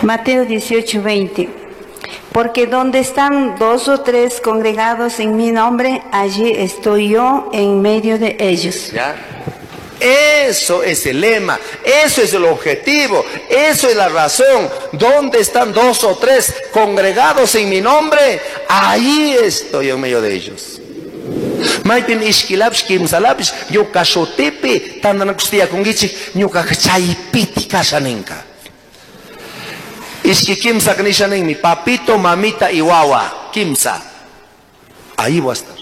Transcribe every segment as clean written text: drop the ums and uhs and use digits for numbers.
Mateo 18:20. Porque donde están 2 o 3 congregados en mi nombre, allí estoy yo en medio de ellos. ¿Ya? Eso es el lema, eso es el objetivo, eso es la razón. Donde están 2 o 3 congregados en mi nombre, allí estoy en medio de ellos. Maypin ishkilapsh kimsalapsh ñuka shutipi tandanakustia kungichik ñuka chaypiti kashaninka. Ishki kimsa kanishanin mi papito, mamita y wawa kimsa. Ahí voy a estar.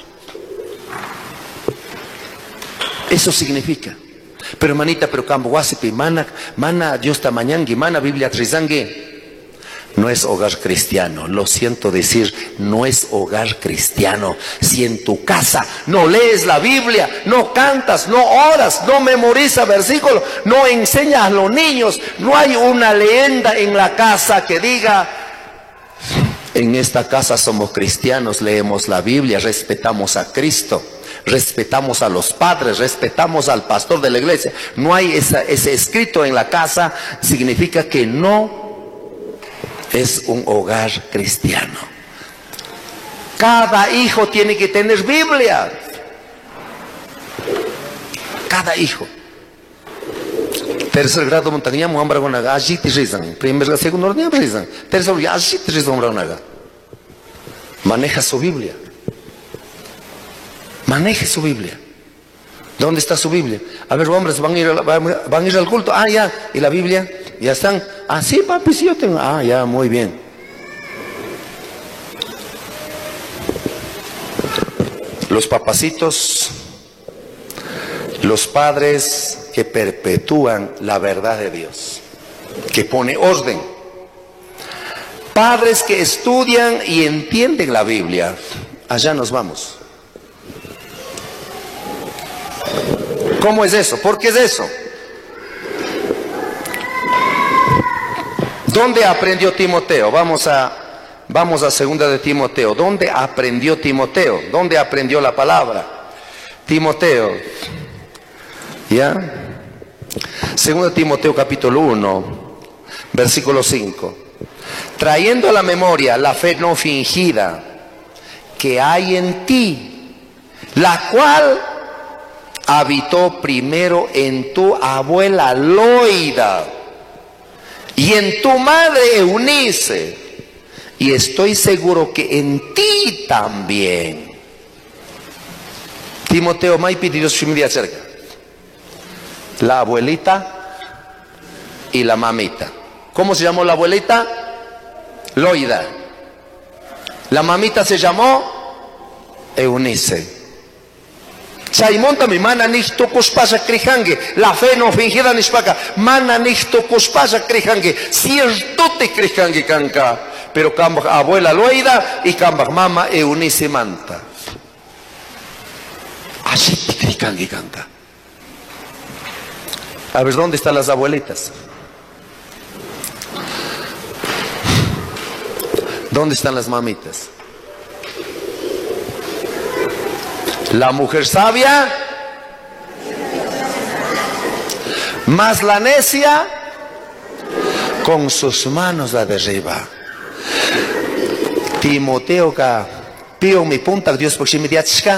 Eso significa. Pero hermanita, pero campo wasipi mana Dios tamañangi, mana Biblia trizangi. No es hogar cristiano, lo siento decir, no es hogar cristiano. Si en tu casa no lees la Biblia, no cantas, no oras, no memorizas versículos, no enseñas a los niños, no hay una leyenda en la casa que diga: en esta casa somos cristianos, leemos la Biblia, respetamos a Cristo, respetamos a los padres, respetamos al pastor de la iglesia. No hay ese escrito en la casa, significa que no es un hogar cristiano. Cada hijo tiene que tener Biblia. Cada hijo. Tercer grado montaña hombre con aga allí te rizan. Primer segundo no rizan. Tercer ya allí te rizan hombre con aga. Maneja su Biblia. Maneje su Biblia. ¿Dónde está su Biblia? A ver, hombres, van a ir al culto. Ah, ya. ¿Y la Biblia? ¿Ya están? Ah, sí, papi, sí, yo tengo. Ah, ya, muy bien. Los papacitos, los padres que perpetúan la verdad de Dios, que pone orden. Padres que estudian y entienden la Biblia. Allá nos vamos. ¿Cómo es eso? ¿Por qué es eso? ¿Dónde aprendió Timoteo? Vamos a segunda de Timoteo. ¿Dónde aprendió Timoteo? ¿Dónde aprendió la palabra? Timoteo. ¿Ya? Segunda de Timoteo capítulo 1, versículo 5. Trayendo a la memoria la fe no fingida que hay en ti, la cual habitó primero en tu abuela Loida y en tu madre Eunice, y estoy seguro que en ti también. Timoteo Maipi, Dios familia cerca. La abuelita y la mamita. ¿Cómo se llamó la abuelita? Loida. La mamita se llamó Eunice. Chaymonta mi mana nixto kuspasa krijange, la fe no fingida nispaka, mana nixto kuspasa krijange, cierto te krijange kanka, pero kambak abuela Loida y kambak mama Eunice manta. Así te krijange kanka. A ver, ¿dónde están las abuelitas? ¿Dónde están las mamitas? La mujer sabia, más la necia, con sus manos la derriba. Timoteo ka pio mi punta Dios porque me diachka,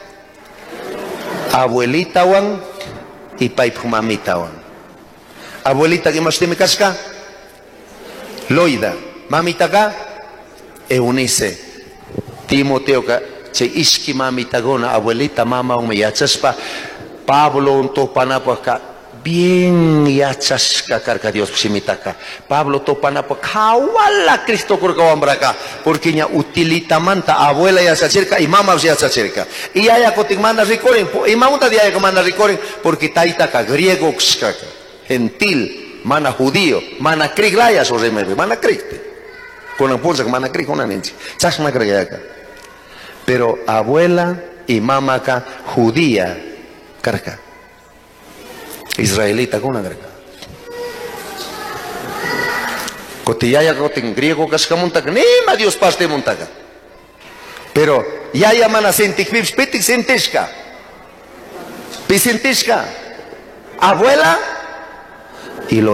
abuelita wan y paipu mamita wan. Abuelita que más te me casca, Loida, mamita ka Eunice. Timoteo ka che iski mamita gona abuelita mama un yachaspa Pablo un topanapa bien yachasca carga Dios psimitaka Pablo topanapa kawala Cristo kurkawambraka porque nya utilita manta abuela ya se acerca y mama ya se acerca y aya kotigmana recorren y mamunta dia que manda recorren porque taita ka griego kskaka gentil mana judío mana kriglaya so remebe mana krikte con la pulsa que mana krik una nenchi chasma krigaka. Pero abuela y mamá acá, judía, carga. Israelita con una carga. Cotillaya en griego cascamontaca, ni ma Dios paste montaca. Pero ya llaman a sentikvips, pitik sentishka. Pisentishka. Abuela